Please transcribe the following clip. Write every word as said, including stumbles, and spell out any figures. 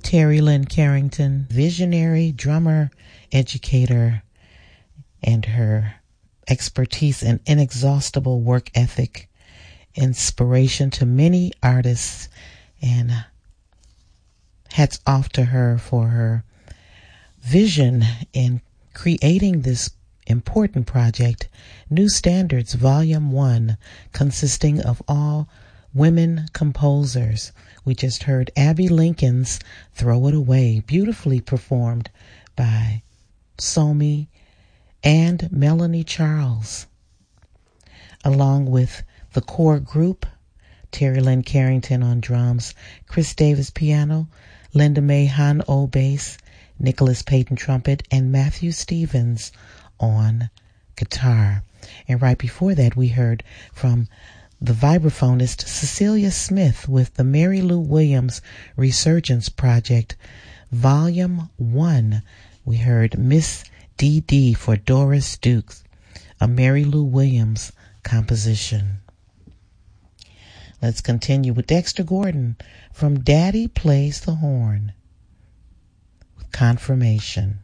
Terry Lynn Carrington, visionary drummer, educator, and her expertise and inexhaustible work ethic, inspiration to many artists, and hats off to her for her vision in creating this important project, New Standards Volume one, consisting of all women composers. We just heard Abby Lincoln's Throw It Away, beautifully performed by Somi and Melanie Charles, along with the core group, Terry Lynn Carrington on drums, Chris Davis piano, Linda Mae Han-O bass, Nicholas Payton trumpet, and Matthew Stevens on guitar. And right before that, we heard from the vibraphonist Cecilia Smith with the Mary Lou Williams Resurgence Project, Volume one. We heard Miss Dee Dee for Doris Dukes, a Mary Lou Williams composition. Let's continue with Dexter Gordon from Daddy Plays the Horn with Confirmation.